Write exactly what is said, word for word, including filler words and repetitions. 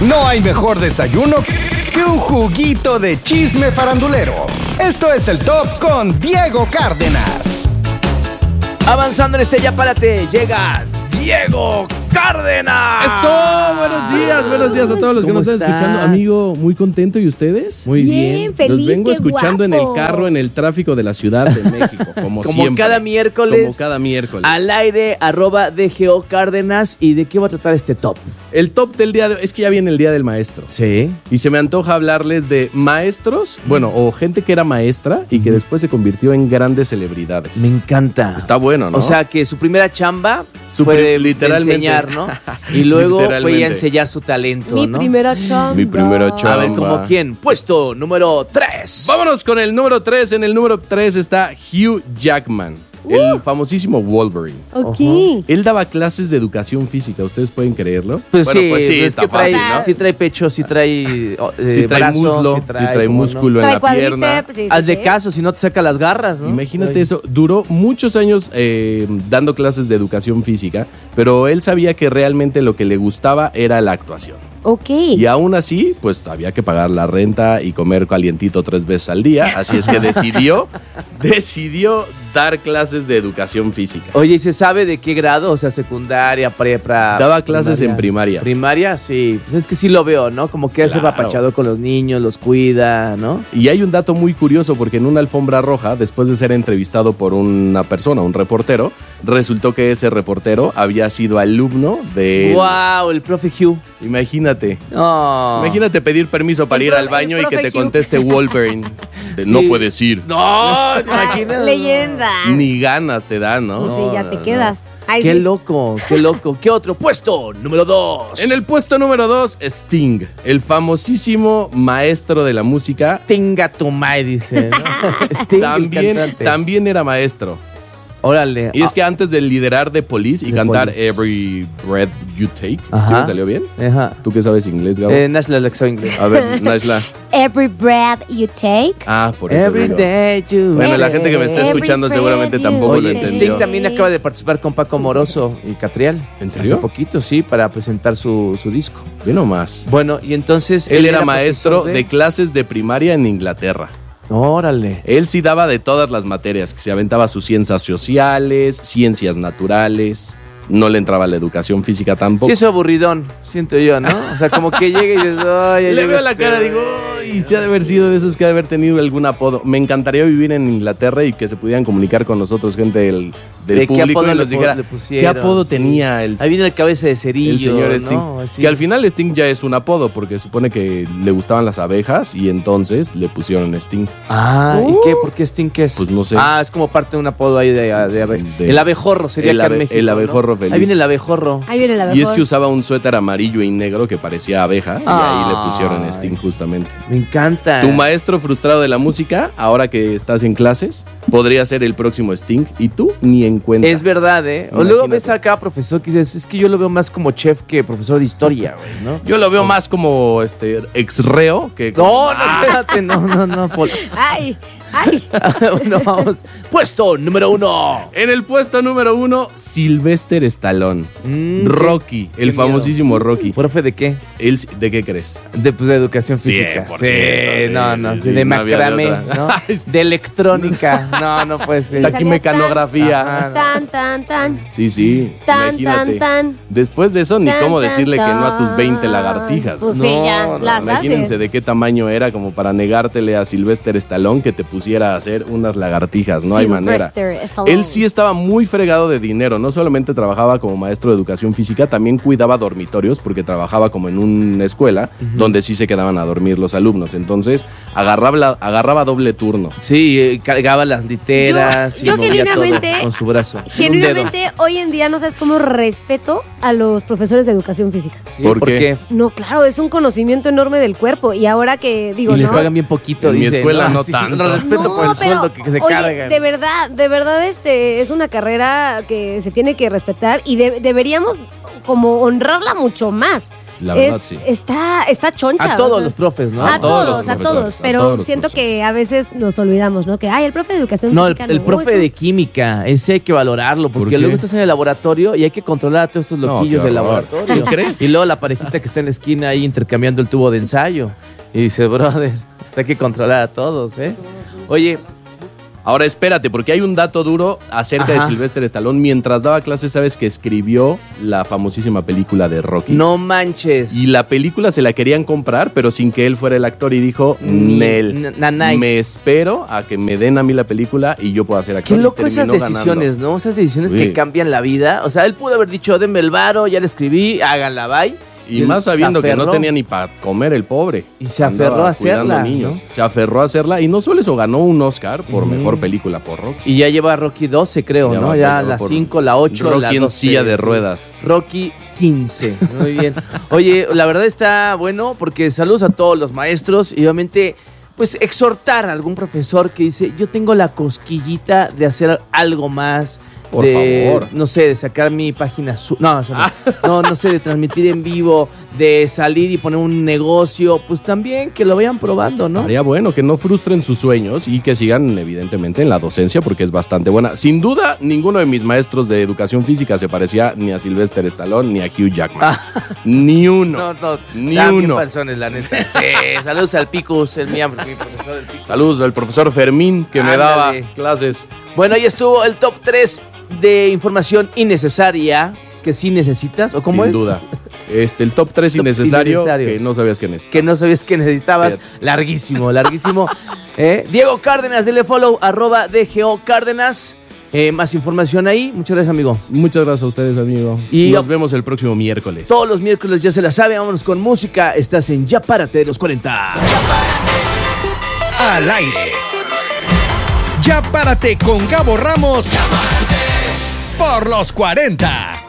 No hay mejor desayuno que un juguito de chisme farandulero. Esto es el Top con Diego Cárdenas. Avanzando en este Ya Párate, llega Diego Cárdenas. ¡Eso! Buenos días, buenos días a todos los que nos están estás? escuchando. Amigo, muy contento. ¿Y ustedes? Muy Bien, bien. feliz. Los vengo qué escuchando guapo. en el carro, en el tráfico de la Ciudad de México, como, Como siempre. cada miércoles. Como cada miércoles. Al aire, arroba D G O Cárdenas. ¿Y de qué va a tratar este top? El top del día de hoy, es que ya viene el Día del Maestro. Sí. Y se me antoja hablarles de maestros, bueno, o gente que era maestra y que después se convirtió en grandes celebridades. Me encanta. Está bueno, ¿no? O sea, que su primera chamba Su fue pri- de, de literalmente. enseñar, ¿no? Y luego fue Literalmente. a enseñar su talento, Mi ¿no? primera chamba. Mi primera A chamba. ver, ¿como quién? Puesto número tres. Vámonos con el número tres. En el número tres está Hugh Jackman, el famosísimo Wolverine. Ok. Él daba clases de educación física, ¿ustedes pueden creerlo? Pues Bueno, sí, pues sí, es está que trae, fácil, ¿no? sí trae pecho, sí trae, oh, eh, Sí trae brazo, muslo, sí sí trae, ¿cómo no? músculo en Trae la pierna. cuádriceps, sí, sí, Haz de sí. caso, si no te saca las garras, ¿no? Imagínate eso, duró muchos años eh, dando clases de educación física, pero él sabía que realmente lo que le gustaba era la actuación. Ok. Y aún así, pues había que pagar la renta y comer calientito tres veces al día, así es que decidió, decidió dar clases de educación física. Oye, ¿y se sabe de qué grado? O sea, secundaria, prepa. Daba clases en primaria. Primaria, sí. Pues es que sí lo veo, ¿no? Como que hace Claro. papachado con los niños, los cuida, ¿no? Y hay un dato muy curioso porque en una alfombra roja, después de ser entrevistado por una persona, un reportero, resultó que ese reportero había sido alumno de él. ¡Wow! El profe Hugh. Imagínate. No. Imagínate pedir permiso para El ir profe- al baño el y que profe te Hugh. conteste Wolverine. De, Sí. No puedes ir. No, ¿te imaginas? Leyenda. Ni ganas te dan, ¿no? Pues sí, ya te quedas. Ay, Qué sí. loco, qué loco. ¿Qué otro? Puesto número dos. En el puesto número dos, Sting, el famosísimo maestro de la música. Stinga tu madre, dice. ¿no? Sting, el También, cantante. también era maestro. Órale. Y es que antes de liderar The Police y The cantar Police. Every Breath You Take, Ajá. ¿sí me salió bien? Ajá. ¿Tú qué sabes inglés, Gabo? Eh, National Alexa inglés. A ver, Nashla. Every breath you take. Ah, por eso Every digo. day you Bueno, la gente que me está Every escuchando breath seguramente you tampoco lo Oye, take. entendió. Sting también acaba de participar con Paco Moroso y Catriel. ¿En serio? Hace poquito, sí, para presentar su, su disco. Ve nomás. Bueno, y entonces... Él era maestro profesor de clases de primaria en Inglaterra. Órale. Él sí daba de todas las materias, que se aventaba sus ciencias sociales, ciencias naturales, no le entraba la educación física tampoco. Sí, es aburridón, siento yo, ¿no? O sea, como que llega y dices, ay, ya Le llegó veo la este cara, digo, y se ha de haber sido de esos que ha de haber tenido algún apodo. Me encantaría vivir en Inglaterra y que se pudieran comunicar con nosotros, gente del, del ¿De qué público, apodo y le nos dijera pu- le qué pusieron? apodo Sí. tenía el, Ahí viene el cabeza de cerillo, el señor Sting. ¿no? Así. Que al final Sting ya es un apodo, porque supone que le gustaban las abejas y entonces le pusieron Sting. Ah, ¿y Uh. qué? ¿Por qué Sting qué es? Pues no sé. Ah, es como parte de un apodo ahí de... de abe- De- el abejorro sería el acá en abe- México, el ¿no? abejorro feliz. Ahí viene el abejorro. Ahí viene la Y es mejor. que usaba un suéter amarillo y negro que parecía abeja y ahí le pusieron Ay. Sting justamente. Me encanta. Tu maestro frustrado de la música, ahora que estás en clases, podría ser el próximo Sting y tú ni en cuenta. Es verdad, ¿eh? O Imagínate. luego ves a cada profesor que dices, es que yo lo veo más como chef que profesor de historia, güey, ¿no? Yo lo veo más como este ex-reo que como- No, no, espérate, no, no, no. Paul. Ay, ay. Bueno, vamos. Puesto número uno. En el puesto número uno, Sylvester Stallone. Mm, Rocky, qué el miedo. famosísimo Rocky. ¿Profe de qué? Él, ¿de qué crees? De, pues, de educación física. cien por ciento, Sí, no, no, sí, sí, sí, de no había de macramé, otra. ¿no? De electrónica. No, no puede ser. Tac- Taquimecanografía. Ajá. Tan, tan, tan. Sí, sí. Tan, imagínate. tan, tan. Después de eso, ni Tan, cómo tan, decirle que no a tus tan. veinte lagartijas. Pues No, sí, ya, no, las Imagínense haces. de qué tamaño era como para negártele a Sylvester Stallone que te pusiera a hacer unas lagartijas. No hay manera. Sylvester Stallone. Él sí estaba muy fregado de dinero. No solamente trabajaba como maestro de educación física, también cuidaba dormitorios porque trabajaba como en una escuela donde sí se quedaban a dormir los alumnos. Entonces agarraba, la- agarraba doble turno. Sí, eh, cargaba las literas Yo- yo y movía todo genuinamente- con su brazo. en un Genuinamente, hoy en día no sabes cómo respeto a los profesores de educación física. dedo. Sí, ¿Por ¿Por qué? qué? No, claro, es un conocimiento enorme del cuerpo. Y ahora que digo, Y les ¿no? pagan bien poquito, En mi dice, escuela no Así, tanto. Lo respeto No, por el pero, sueldo que se oye, cargan. de verdad, de verdad, este es una carrera que se tiene que respetar y de- deberíamos como honrarla mucho más. La verdad, es, sí. está, está choncha. A todos o sea, los profes, ¿no? A, A todos todos, los a profesores, todos. a Pero todos los siento que profesores. a veces nos olvidamos, ¿no? Que, ay, el profe de educación No, el, física. el no, profe eso- de química, ese hay que valorarlo, ¿Por porque qué? luego estás en el laboratorio y hay que controlar a todos estos No, loquillos qué del horror. laboratorio. ¿Tú crees? Y luego la parejita que está en la esquina ahí intercambiando el tubo de ensayo. Y dice, brother, hay que controlar a todos, ¿eh? Oye, Ahora espérate, porque hay un dato duro acerca Ajá. de Sylvester Stallone. Mientras daba clases, sabes que escribió la famosísima película de Rocky. no manches. Y la película se la querían comprar, pero sin que él fuera el actor. Y dijo, Ni- Nel, na- na- nice. me espero a que me den a mí la película y yo pueda hacer actor. Qué Y loco esas terminó decisiones, ganando. ¿no? Esas decisiones Sí. que cambian la vida. O sea, él pudo haber dicho, denme el varo, ya le escribí, háganla, bye. Y él más sabiendo se que no aferró. tenía ni para comer el pobre. Y se aferró Andaba a hacerla, cuidando niños. ¿no? Se aferró a hacerla y no solo eso, ganó un Oscar por Ujú. mejor película por Rocky. Y ya lleva Rocky doce, creo, Ya ¿no? va, Ya ya va la por cinco, la ocho, Rocky la en doce, silla de sí. ruedas. Rocky quince. Muy bien. Oye, la verdad está bueno porque saludos a todos los maestros y obviamente, pues exhortar a algún profesor que dice, yo tengo la cosquillita de hacer algo más. Por de, favor. no sé, de sacar mi página su- no, eso no. no, no sé, de transmitir en vivo, de salir y poner un negocio, pues también que lo vayan probando, ¿no? Haría bueno que no frustren sus sueños y que sigan evidentemente en la docencia porque es bastante buena. Sin duda, ninguno de mis maestros de educación física se parecía ni a Sylvester Stallone ni a Hugh Jackman. Ni uno. No, no, Ni estaban bien uno. panzones, la neta. Sí, saludos al Picus, el mío, mi profesor del Picus. Saludos al profesor Fermín que me Ándale. daba clases. Bueno, ahí estuvo el top tres de información innecesaria que sí necesitas, ¿o cómo Sin es? duda. Este, el top tres Top innecesario, innecesario. que no sabías que necesitabas. Que no sabías que necesitabas. Fíjate. Larguísimo, larguísimo. ¿Eh? Diego Cárdenas, dele follow, arroba D G O Cárdenas. Eh, más información ahí. Muchas gracias, amigo. Muchas gracias a ustedes, amigo. Y- Y nos vemos el próximo miércoles. Todos los miércoles ya se la sabe. Vámonos con música. Estás en Ya Párate de los cuarenta. Al aire. Ya párate con Gabo Ramos. Por los cuarenta.